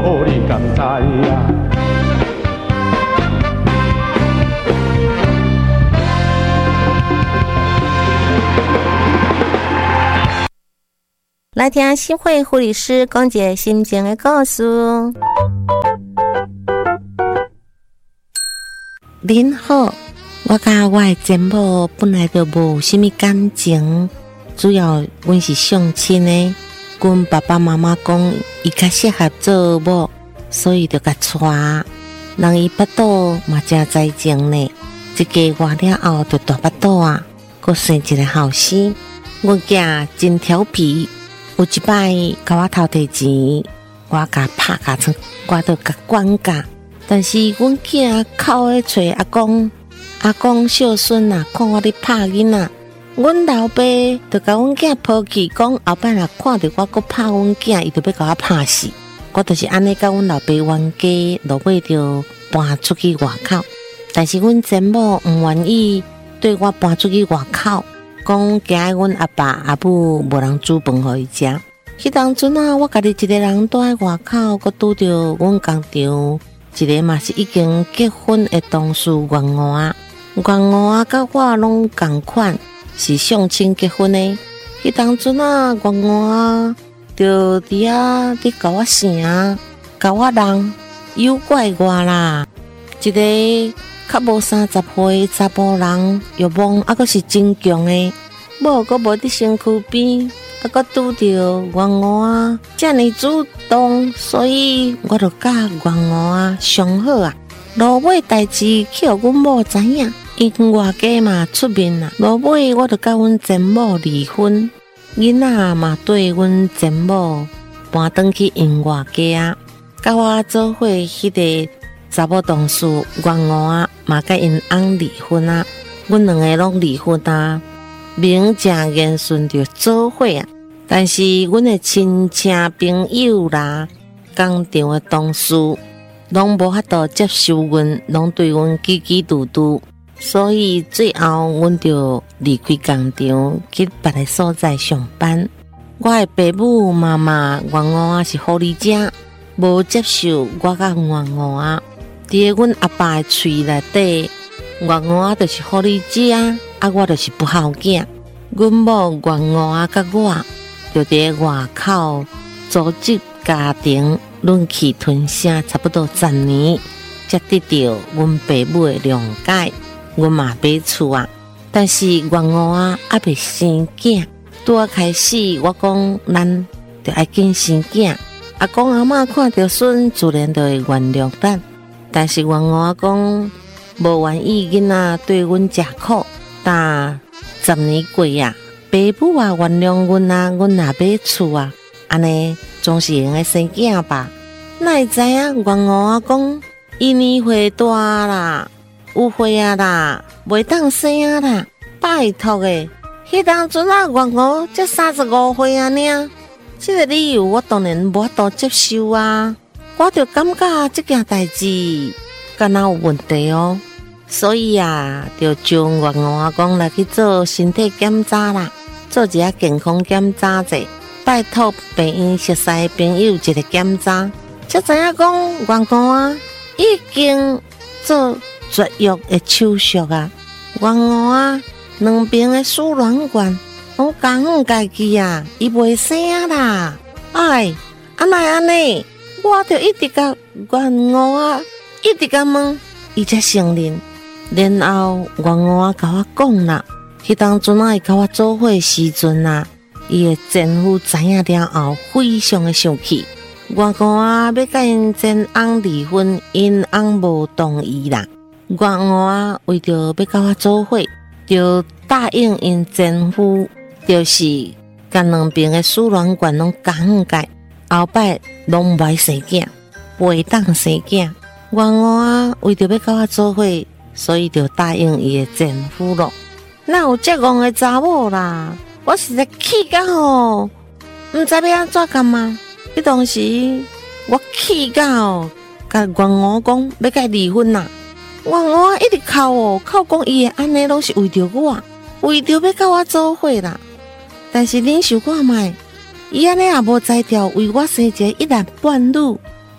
你甘知啊？ 来听新会护理师讲一个心情的故事。您好，我甲我的前某本来就无什么感情，主要阮是相亲的。阮爸爸妈妈讲伊较适合做某，所以就甲娶。人伊腹肚嘛真知情呢，一家活了后就大腹肚啊，阁生一个后生。阮囝真调皮。有一摆甲我偷摕钱，我甲拍甲床，我就甲管教。但是阮囝哭咧找阿公，阿公孝顺啊，看我咧拍囡仔，阮老爸就甲阮囝抛弃，讲后摆若看到我阁拍阮囝，伊就要甲我拍死。我就是安尼甲阮老爸冤家，落尾就搬出去外口。但是阮前某毋愿意对我搬出去外口。讲惊阮阿爸阿母无人煮饭互伊食。迄当阵啊，我家己一个人住喺外口，佮拄着阮工厂一个嘛是已经结婚的同事员外啊，甲我拢共款，是相亲结婚的。迄当阵啊，员外啊，就伫遐伫甲我城，甲我人诱拐我啦，一个。较无30岁查甫人，欲望还阁是真强的，某阁无伫身躯边，还阁拄着员外啊，遮尔主动，所以我就甲员外啊上好啊。落尾代志去互阮某知影，因外家嘛出面啦。落尾我就甲阮前某离婚，囡仔嘛对阮前某搬转去因外家啊，甲我做伙迄个。查某同事员外啊，嘛甲因翁离婚啊，阮两个拢离婚啊，名正言顺就做伙啊。但是阮的亲戚朋友啦，工厂的同事，拢无法度接受阮，拢对阮叽叽嘟嘟，所以最后阮就离开工厂，去别个所在上班。我的爸母妈妈员外啊是护理者，无接受我甲员外啊。伫阮阿爸的喙内底，员外就是护理者，啊，我就是不孝囝。阮某员外甲我，就伫外口组织家庭，忍气吞声，差不多10年，才得到阮爸母的谅解。阮嘛买厝啊，但是员外啊还未生囝。拄啊开始，我讲咱就爱紧生囝，阿公阿嬷看到孙，自然就会原谅咱。但是员外讲无愿意囡仔对阮吃苦，但10年过啊，爸母啊原谅阮啊，阮也买厝啊，安尼总是用个生囝吧？哪会知影员外讲伊年岁大啦，有岁啊啦，袂当生啊啦，拜托诶！迄当阵啊，员外才35岁啊呢，这个理由我当然无法度接受啊。我就感觉这件代志敢若有问题哦，所以啊，就将员外讲来去做身体检查啦，做一下健康检查者，拜托病院熟悉的朋友一个检查，才知影讲员外啊已经做绝育的手术啊，员外啊两边的输卵管拢讲家己啊，伊袂生啦，哎，安尼。我就一直甲员外啊，一直甲问，伊才承认。然后员外甲我讲啦，迄当阵啊，伊甲我做伙时阵啊，伊的前夫知影了后，非常的生气。员外啊，要甲因前翁离婚，因翁无同意啦。员外啊，为着要甲我做伙，就答应因前夫，就是甲两边的输卵管拢讲解。后摆拢袂生囝，袂当生囝。员外啊，为着要甲我做伙，所以就答应伊的前夫咯。哪有这戆的查某啦？我实在气到吼，毋知要安怎干嘛。迄当时我气到，甲员外讲要甲伊离婚啦。员外一直哭哦，哭讲伊的安尼拢是为着我，为着要甲我做伙啦。但是恁想看卖？伊安尼也无才调，为我生一个一男半女，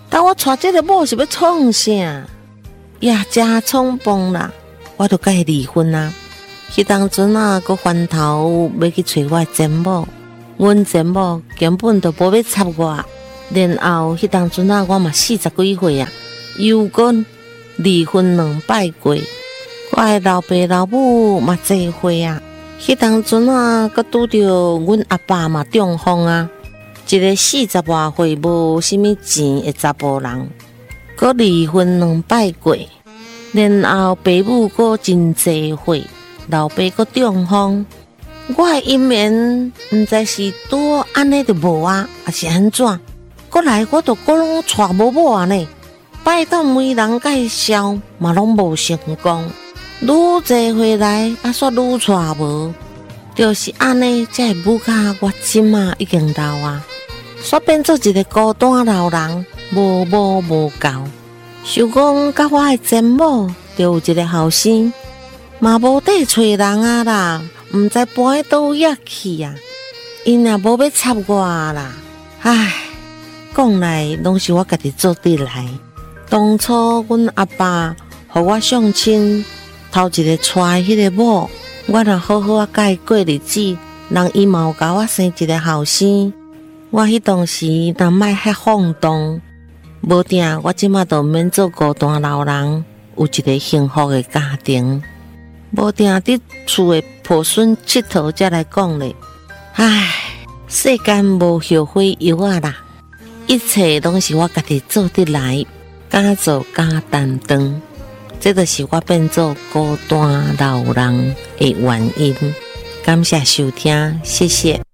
但我娶这个某是要创啥？也真冲动啦，我就甲伊离婚啊。迄当阵啊，佮翻头要去找我前某，阮前某根本就无要插我。然后迄当阵啊，我嘛40几岁啊，又佮离婚2摆过。我的老爸老母嘛济岁啊，迄当阵啊，佮拄着阮阿爸嘛中风啊，一个40多岁无啥物钱的查甫人，佮离婚2摆过，然后爸母佮真济岁，老爸佮中风，我的姻缘毋知是拄安尼就无啊，还是安怎？过来我都拢娶无某啊呢，拜托媒人介绍嘛拢无成功。愈济回来，煞愈娶无，就是安尼，才会母甲我即马已经老啊，煞变做一个孤单老人，无某无交。想讲甲我的前某就有一个后生，嘛无底找人啊啦，毋知搬去倒遐去啊，因也无要插我啦。唉，讲来拢是我家己做得来。当初阮阿爸互我相亲。头一个娶迄个某，我若好好啊甲伊过日子，人伊嘛有甲我生一个后生。我迄当时若莫遐放荡，无定我即马就免做孤单老人，有一个幸福的家庭。无定伫厝的抱孙佚佗才来讲咧。唉，世间无后悔药啊啦，一切拢是我家己做得来，敢做敢担当。这就是我变做孤单老人的原因。感谢收听，谢谢。